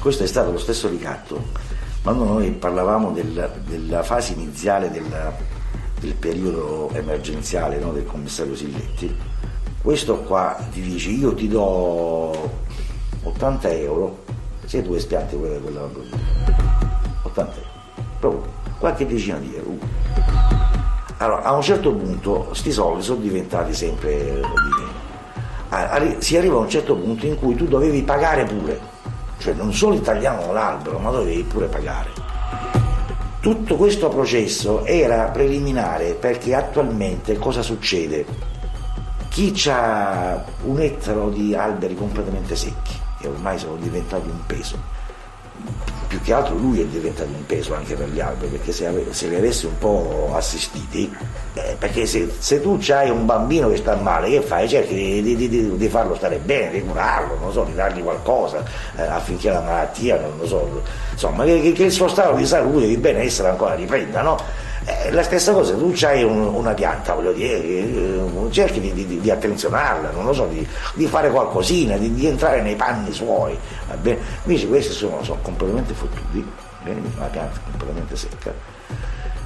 questo è stato lo stesso ricatto quando noi parlavamo della fase iniziale del periodo emergenziale, no, del commissario Silletti. Questo qua ti dice: io ti do 80 euro se tu espianti quella 80 euro, proprio qualche decina di euro. Allora, a un certo punto sti soldi sono diventati sempre di meno. Si arriva a un certo punto in cui tu dovevi pagare pure, cioè non solo tagliavano l'albero, ma dovevi pure pagare. Tutto questo processo era preliminare, perché attualmente cosa succede? Chi ha un ettaro di alberi completamente secchi, che ormai sono diventati un peso, più che altro lui è diventato un peso anche per gli alberi, perché se li avessi un po' assistiti, perché se tu hai un bambino che sta male, che fai? Cerchi di farlo stare bene, di curarlo, non so, di dargli qualcosa affinché la malattia, non lo so, insomma, che il suo stato di salute, di benessere ancora riprenda, no? La stessa cosa, tu c'hai una pianta, voglio dire, cerchi di attenzionarla, non lo so, di fare qualcosina, di entrare nei panni suoi, va bene? Invece questi sono completamente fottuti, una pianta completamente secca.